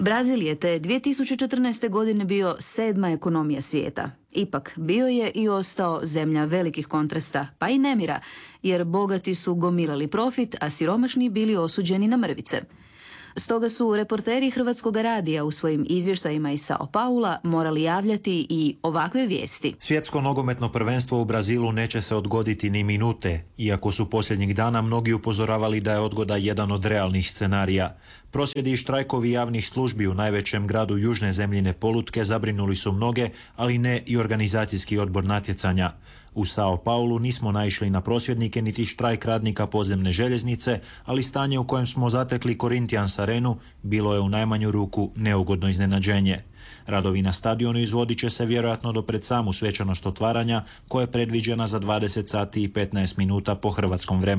Brazil je te 2014. godine bio 7. ekonomija svijeta. Ipak, bio je i ostao zemlja velikih kontrasta, pa i nemira, jer bogati su gomilali profit, a siromašni bili osuđeni na mrvice. Stoga su reporteri Hrvatskog radija u svojim izvještajima iz Sao Paula morali javljati i ovakve vijesti. Svjetsko nogometno prvenstvo u Brazilu neće se odgoditi ni minute, iako su posljednjih dana mnogi upozoravali da je odgoda jedan od realnih scenarija. Prosvjedi i štrajkovi javnih službi u najvećem gradu južne zemljine polutke zabrinuli su mnoge, ali ne i organizacijski odbor natjecanja. U Sao Paulu nismo naišli na prosvjednike niti štrajk radnika podzemne željeznice, ali stanje u kojem smo zatekli Corinthians Arenu bilo je u najmanju ruku neugodno iznenađenje. Radovi na stadionu izvodit će se vjerojatno do pred samu svečanost otvaranja, koja je predviđena za 20 sati i 15 minuta po hrvatskom vremenu.